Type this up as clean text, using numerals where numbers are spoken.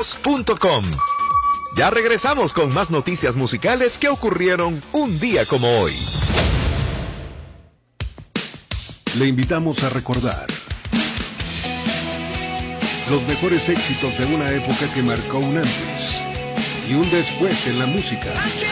éxitos.com. Ya regresamos con más noticias musicales que ocurrieron un día como hoy. Le invitamos a recordar los mejores éxitos de una época que marcó un antes y un después en la música.